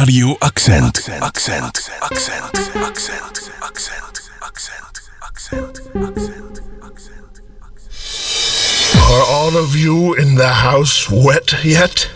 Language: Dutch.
Radio Accent. Are all of you in the house wet yet?